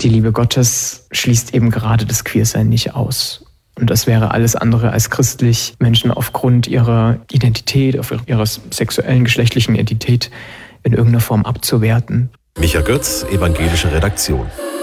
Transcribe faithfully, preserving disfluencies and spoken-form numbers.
die Liebe Gottes schließt eben gerade das Queersein nicht aus. Und das wäre alles andere als christlich, Menschen aufgrund ihrer Identität, auf ihrer sexuellen, geschlechtlichen Identität in irgendeiner Form abzuwerten. Micha Götz, evangelische Redaktion.